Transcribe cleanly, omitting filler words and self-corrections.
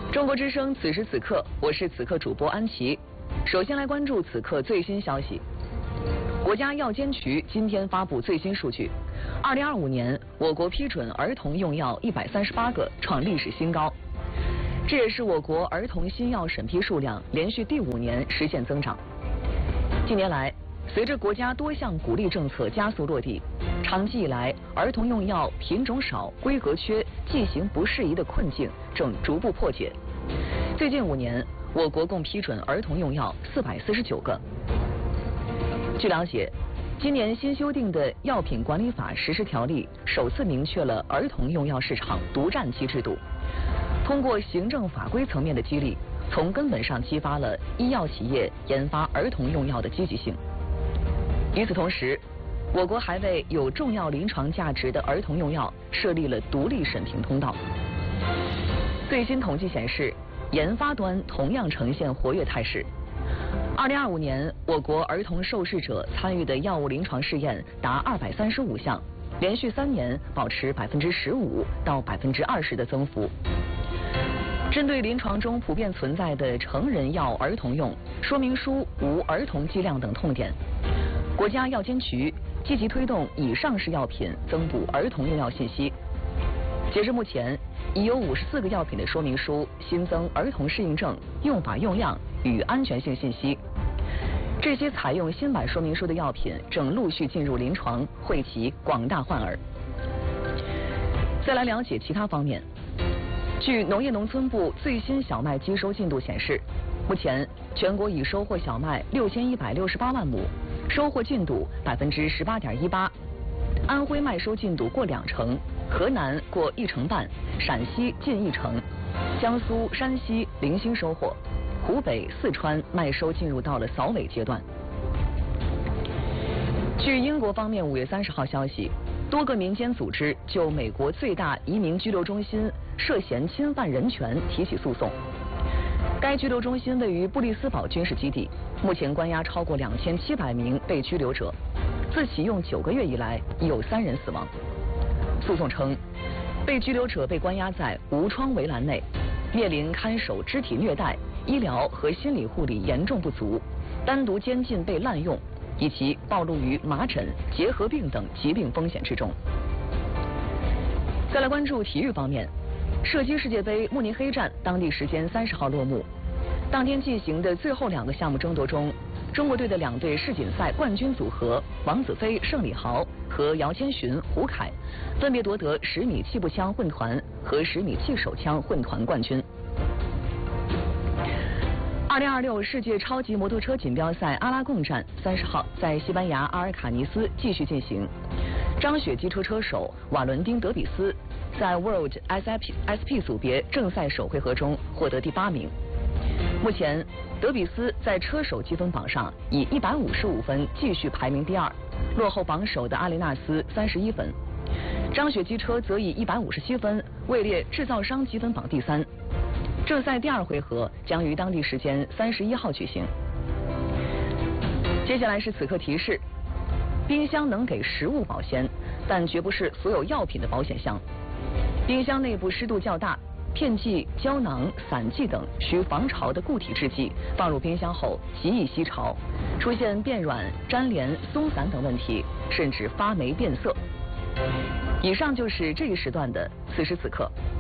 中国之声此时此刻，我是此刻主播安琪。首先来关注此刻最新消息。国家药监局今天发布最新数据，2025年我国批准儿童用药138个，创历史新高。这也是我国儿童新药审批数量连续第5年实现增长。近年来，随着国家多项鼓励政策加速落地，长期以来儿童用药品种少、规格缺、剂型不适宜的困境正逐步破解。最近5年，我国共批准儿童用药449个。据了解，今年新修订的《药品管理法实施条例》首次明确了儿童用药市场独占期制度，通过行政法规层面的激励，从根本上激发了医药企业研发儿童用药的积极性。与此同时，我国还为有重要临床价值的儿童用药设立了独立审评通道。最新统计显示，研发端同样呈现活跃态势。2025年，我国儿童受试者参与的药物临床试验达235项，连续3年保持15%到20%的增幅。针对临床中普遍存在的成人药儿童用、说明书无儿童剂量等痛点，国家药监局积极推动以上市药品增补儿童用药信息。截至目前，已有54个药品的说明书新增儿童适应症、用法用量与安全性信息。这些采用新版说明书的药品正陆续进入临床，惠及广大患儿。再来了解其他方面。据农业农村部最新小麦机收进度显示，目前全国已收获小麦6168万亩，收获进度18.18%，安徽麦收进度过2成，河南过1成半，陕西近1成，江苏、山西零星收获，湖北、四川麦收进入到了扫尾阶段。据英国方面5月30号消息，多个民间组织就美国最大移民拘留中心涉嫌侵犯人权提起诉讼。该拘留中心位于布里斯堡军事基地，目前关押超过2700名被拘留者。自启用9个月以来，已有3人死亡。诉讼称，被拘留者被关押在无窗围栏内，面临看守肢体虐待、医疗和心理护理严重不足、单独监禁被滥用，以及暴露于麻疹、结核病等疾病风险之中。再来关注体育方面，射击世界杯慕尼黑站当地时间30号落幕。当天进行的最后2个项目争夺中，中国队的2队世锦赛冠军组合王子飞、盛礼豪和姚千寻、胡凯分别夺得10米气步枪混团和10米气手枪混团冠军。2026世界超级摩托车锦标赛阿拉贡站30号在西班牙阿尔卡尼斯继续进行。张雪机车车手瓦伦丁·德比斯在 World SP 组别正赛首回合中获得第8名。目前，德比斯在车手积分榜上以155分继续排名第2，落后榜首的阿雷纳斯31分。张雪机车则以157分位列制造商积分榜第3。正赛第2回合将于当地时间31号举行。接下来是此刻提示：冰箱能给食物保鲜，但绝不是所有药品的保险箱。冰箱内部湿度较大，片剂、胶囊、散剂等需防潮的固体制剂放入冰箱后极易吸潮，出现变软、粘连、松散等问题，甚至发霉变色。以上就是这一时段的此时此刻。